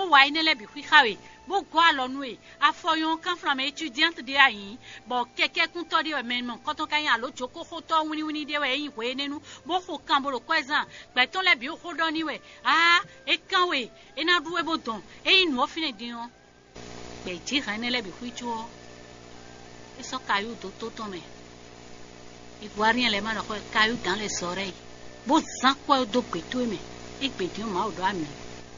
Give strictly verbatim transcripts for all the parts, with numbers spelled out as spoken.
wa ne le bi khawe bo gwa lo nu e afoyon kan flam étudiante de ayin bo keke kun to de men mon koton kan ya lo joko ko to wini wini de we yin we nenu bo ko kan bo lo kwezan gbe ton le bi o ko do ni we ah e kan we e na duwe bo don e yin mo fine din o gbe ji ran ne le bi khuicho e so kayu to to to me e voit rien les mains caillou dans les oreilles bo zan ko do peto me e gbe din ma o do ami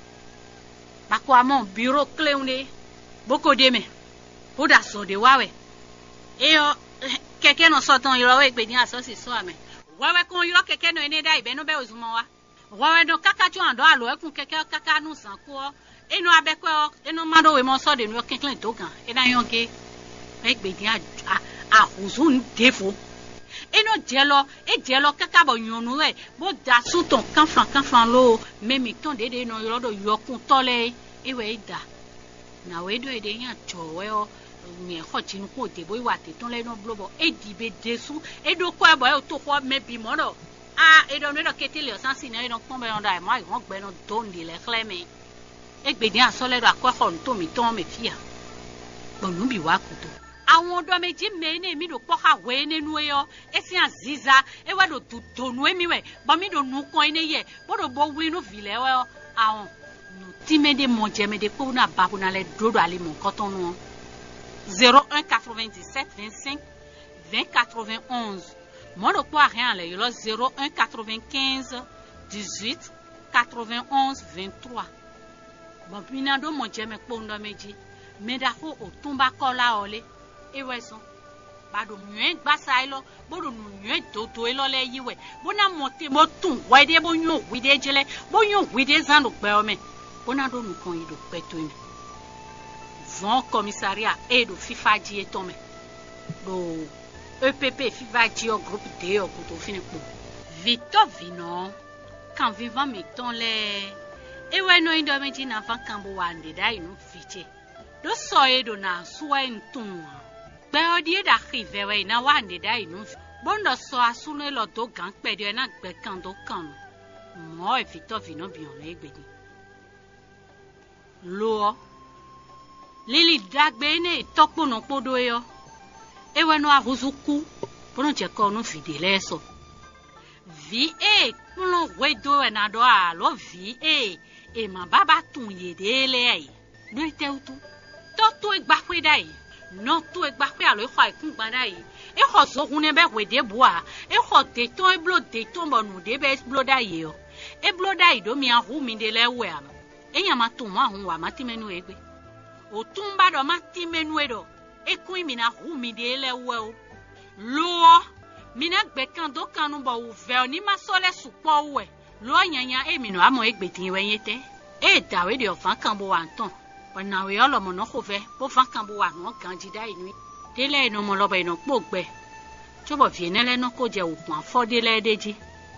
Bakwa mon bureau clé une beaucoup de me pour da so de wawe et yo quelqu'un no sortant yo we pe ni aso si so ame wawe kon yo quelqu'un no ene dai be no be ozumo wa wawe no kaka tu ando alo e kun quelqu'un kaka nu san ko e no abeko e no mando we mo so de no quelqu'un to kan e na yon ke e gbe ni a a uzun defo e no jelo e jelo kaka bo yonu we bo da su ton kan fran kan fran lo memi ton de de no yo do yo kun tole e we da na we do e de yan chowe o mi e ho tin ko de bo wa te ton le no blobo e di be desu e do ko e bo e to ko mebi mo no ah e do no do ketele o san sin e do pon be on da e mo ai won gbe no don di le kleme e gbe din aso le do akwa ho to mi ton me fia bo nu bi wa kuto àwọn ọ̀dọ́ méjì mene mi do poka we nenu yo esi aziza e wa do tutonu emi we bo mi do nu kon ene ye bo do bo wi nu vile we àwọn nu timede monje me de ko na babu na le dodo ali mon koton nu zéro un quatre-vingt-dix-sept vingt-cinq vingt quatre-vingt-onze mo do po rien le yo zéro un quatre-vingt-quinze dix-huit quatre-vingt-onze vingt-trois bo bina do monje me ko ndo meji me da ko o tumba kola ole ewe so bado nyen gbasa ilo bodo nyen toto ilo le yiwe bona monte mo tun wa de bo nyon wi de jele bo nyon wi de zan do gbe o me bona do nu kon ido peto mi von commissariat et do FIFA ji eton me do E P P FIFA ji o groupe de o ko to fini po Victor Vino kan vivant meton le ewe no indo me ji na van kan bo wande da inu fiche do so edo na suwa ntun gbe odi da khive we na wande da inu bondo so asunu lo to gan pede na gbe kan do kan mo e Victor Vino bi on egbedi lo lili dagbe ne topo no podo yo ewe no avuzuku bono je ko no fidele so vi e kulo wedo na do a lo vi e e ma baba tun yedele ai do teutu toto egba kwe dai no to egba kwe alo kho ikun gba dai e kho so kun ne be wede bua e kho te ton e blo de ton bonu de be blo dai yo e blo dai do mi ahu mi de le we am e yan ma tun mo ahun wa ma ti menu egbe o tun ba do ma ti menu e do e kun mi na hu mi de le we o lo mi na gbe kan do kan nu bo u ve oni ma so le supo we lo yanyan e mi no amo egbe tin we yete e dawe de ofan kan bo wa nton ona we olo mo no ko fe bo fan kan bo wa no kan ji dai ni dele no mo lo be no pogbe chobo fi nele no ko je okun afodele deji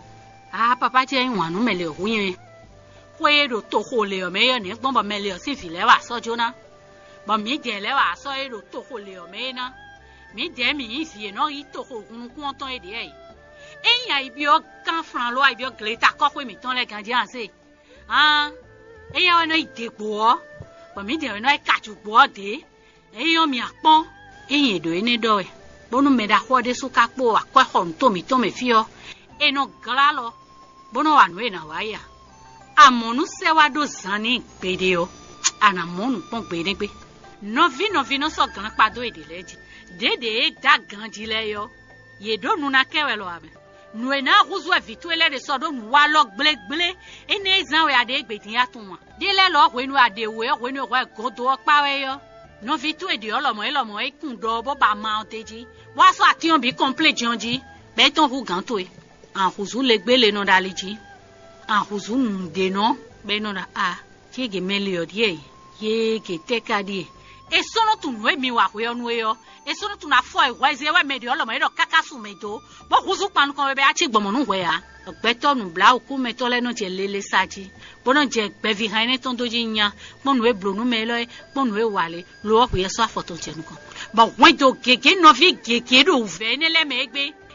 ah papa je nwan nu mele ohun kwe do to ko le o me yo ni gbon bo mele o si fi le wa so jona bo mi je le wa so e do to ko le o me na mi je mi yin fi no yi to ko kun kun ton e de e eyan ibi o kan fran lo ibi o gleta ko pe mi ton le kan ji an se ah eyan wa no idepo o bo mi de no e kaju gbo de eyan mi apon eyan do ene do e bonu me da ho de su ka po akwa ho nto mi to me fi o e no gra lo bono wa no e na wa ya amonu se wa do zani gbede o ana monu pon gbede gbe no vi no vi no so gan pa do ede leji dede e da gan ji le yo ye do nu na kewe lo ame nu e na ruzu e vitu ele de so do nu wa lo gble gble e ne zan we ade gbede ya tun wa de le lo we nu ade we we nu we godo pa we yo no vitu e de olomo elomo e kun do bo ba ma o teji wa so ati on bi complete jonji be ton hu gan to e an ruzu le gbe le no daliji an ruzu nde no be no da a ti ge mele o die ye ke teka die e sono tu no mi wa we onu yo e sono tu na fo e wa ze we me de olomo e do kakasu me do bo ruzu panu kan be a ti gbomo nu we ya ogbeto nu bla oku me to le no je lele saji bono je gbe vi han ni ton doji yan ponu e blonu me lo e ponu e wale lo o ye so afoto je nu kan bo won do gege no vi gege do ve ni le me gbe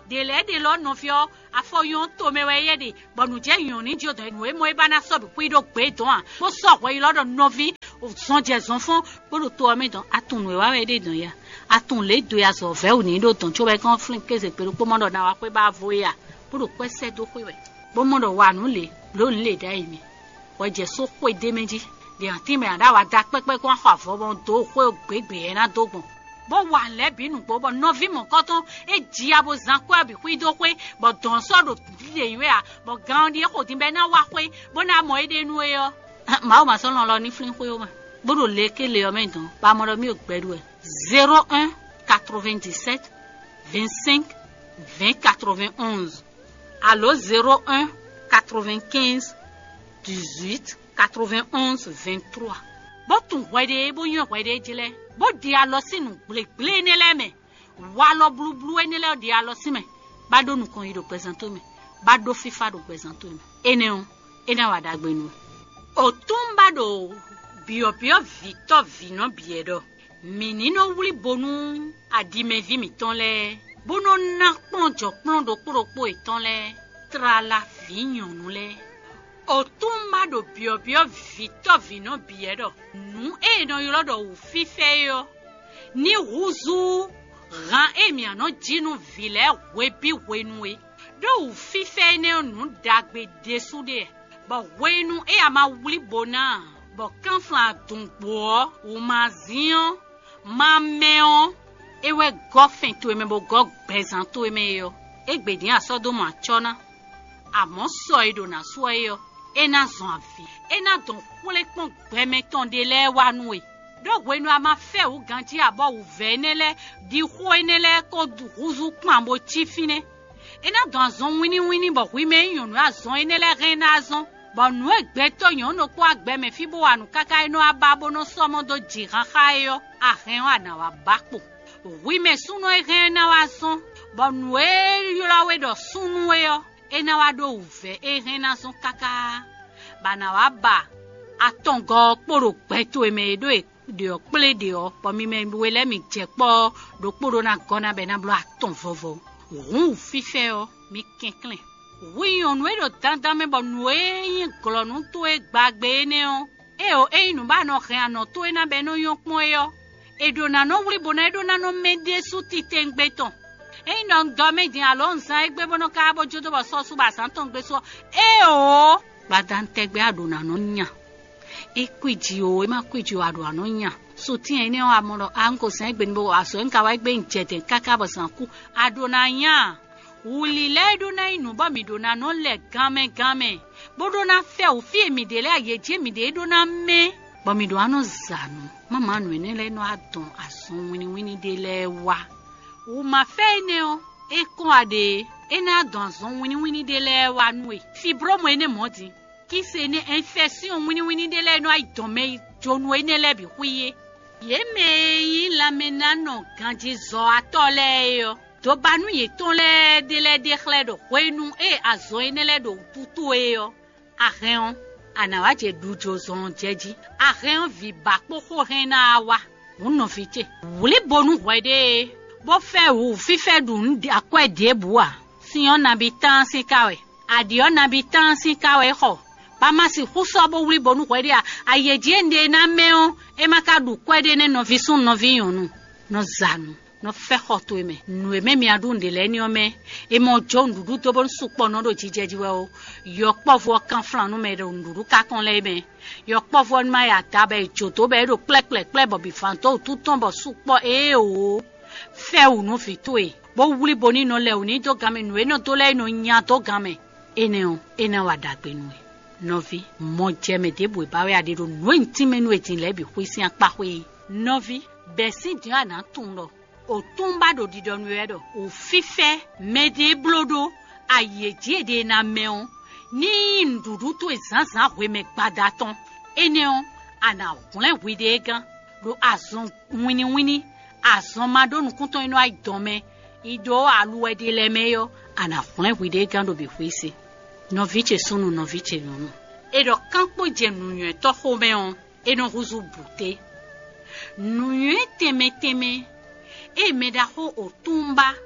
dele de lo no fio afoyon to me we ye de bonu je yon ni jo don we mo e ba na so bi pi do gbe don a mo so we lo do novi o son je son fon bolu to me don atun we wa we de don ya atun le do ya so ve o ni do ton cho be kan flin kese pe po mo do na wa pe ba vo ya bolu pe se do pe we bo mo do wa nu le lo le da imi o je so pe de meji de anti me ada wa da pepe ko ha fo bon do ko gbegbe na dogbon bo wa le binu po bo no vi mo koton e ji abo zan ko abi ku do pe bo don so do le iwe a bo gan di ko tin be na wa pe bo na mo e de nu e yo ma o ma so lo ni flin ko yo ma bo do le ke le o me don ba mo do mi o gbedu e zéro un quatre-vingt-dix-sept vingt-cinq vingt quatre-vingt-onze allo zéro un quatre-vingt-quinze dix-huit quatre-vingt-onze vingt-trois bo tun wede bo yon wede jile bo di alo sinu ble ble ne le me wa lo blu blu ne le di alo si me ba do nu kon yi do presento me ba do fifa do presento me ene o ene wa da gbe nu o tun ba do bio bio vito vino biedo menino wuli bonu adime vi mi ton le bono na ponjo plondo poropo eton le trala vignon nu le otumba do bio bio vito vino biedo nu e no yolo do fife yo ni ruzu ran e mi ano jinu vile webi wenue do fife ne nu dagbe desude ba wenu e ama wuli bona bo kanfla dunbo o mazion mameo ewe gofen to me bo gog bezanto me yo egbedin asodo ma chona amo so ido na so yo ena zon afi ena don kule pon gbeme ton de le wa nu e do wenu ama fe u ganji abo u venele di ho enele ko du ruzu pan bo chifine ena don zon wini wini bo wi me yun azon enele rena azon bo nu egbe to yon no ko agbe me fi bo anu kaka eno ababo no somo do jiran khayo ahen wa na wa bakpo oui me suno e rena wa son bo nu e yola we do sunu e yo ena wa do uve e rena son kaka bana wa ba atongo poro peto e me do e de o ple de o po mi me wele mi je po do poro na gona be na blo aton vovo run fife o mi kinklen oui on we do tanta me bo nu e yin glo nu to e gbagbe ne o e o e nu ba no re ano to e na be no yon pon e yo edo na no wuli bona edo na no mede suti tengbeton e no do me din alonza egbe bono ka bojo to bo so su ba san ton gbe so e o badan tegbe aduna no nya e kwiji o e ma kwiji o adu ano nya so ti en ni o amoro anko san egbe ni bo aso nka wa egbe njete kaka bo san ku aduna nya wuli le edo na inu bo mi do na no le game game bodo na fe o fi mi de le aye je mi de edo na me bo mi do ano zanu mama nu enele no adon asun wini wini de le wa o ma fe ne o e kon ade ena adon asun wini wini de le wa nu e fibro mo ene modi ki se ne infection wini wini de le no aidon me jonu enele bi huye ye me yin la menano ganji zo atole yo to banu ye ton le de le de khle do wenu e azo enele do tutu e yo ahen ana je dujo zon jeji ahen vi bakpo ko hena wa unno fiche wuli bonu wede bo fe wu fife dun akwa de buwa siyon na bitan si kawe adio na bitan si kawe ho ba masi huso bo wuli bonu wede ayeje nde na meo e maka du kwede ne no visun no viyonu no zanu no fe hoto eme nu eme mi adun de le ni ome e mo jo ndudu to bon supo no do jijeji we o yo povo kan flan no me do ndudu ka kon le me yo povo ma ya tabe jo to be do plek plek plek bo bi fanto tout ton bo supo e o fe u no fito e bo wuli boni no le oni to game nu e no to le no nya to game ene o ene wa dagbe nu e novi mo je me de bo ba we ade do nu ntime nu etin le bi kwisi apa hwe novi besin di ana tun lo o tumba do didonu edo o fife mede blodo ayeje de na meon ni ndudu to ezanzan we me gbadaton eneon ana kunle wide gan do azon wini wini azon madonu kunton ino aidome ido aluwede lemeyo ana kunle wide gan do bi kwisi noviche sunu noviche nono edo kanpo je nunye to homeon eno ruzu bute nunye teme teme e medaho o tumba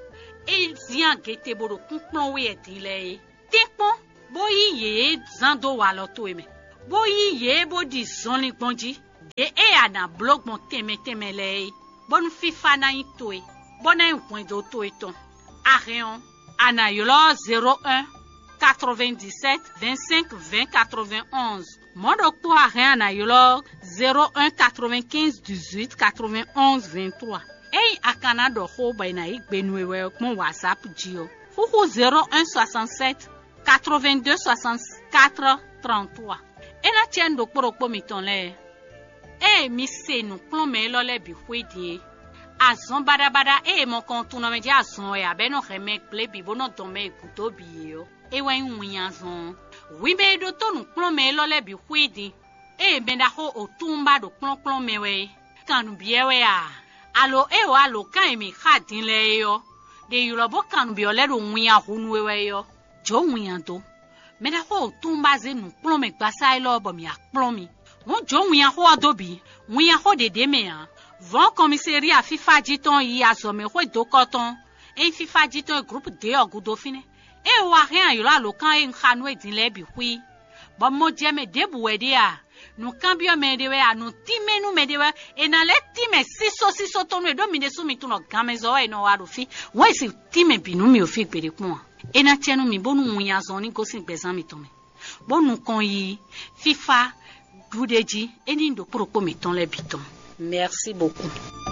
e zian gete boro kunpon we etile tekpon boyi ye zando walo to eme boyi ye bodi zonli gbonji de e ana blog mon teme temele bon fifa na itoe bona un do to eton Arion ana yolo zéro un quatre-vingt-dix-sept vingt-cinq vingt quatre-vingt-onze mon docteur Arion ana yolo zéro un quatre-vingt-quinze dix-huit quatre-vingt-onze vingt-trois ei akana do ho baina igbenuwe mon WhatsApp jio fuku zéro un soixante-sept quatre-vingt-deux soixante-quatre trente-trois ena tien do poro miton le e mi se nu plome lo le bi hwedi azon bada bada e mo kontu no me ja azon e abe no remek ple bi bono tome kuto bi yo e wa nwin azon wi be do to nu plome lo le bi hwedi e benda ho otumba do plon plome we kanu biewe a alo e o alo kan mi khadin le yo de yulo bo kanu bi ole do nwin ahunu we yo jo nwin to meda ho otumba ze nu plome gbasa ilo bo mi akplomi won jo nwin ho adobi nwin ho de de me a von commissariat FIFA jiton yi azome ho do koton e FIFA jiton groupe de ogudo fine e wa rien yo la lo kan e khanu e din le bi hui bo mo je me debu we de a nu cambio me de we a nu time nu me de we e na le time siso siso to no do mi de su mi tu no gamezo e no wa do fi wo si time bi nu mi o fi pere kun e na tienu mi bonu nwin azon ni go sin gbezan mi to me bonu kon yi FIFA Doudeji, et nous ne pouvons pas mettre les bitons. Merci beaucoup.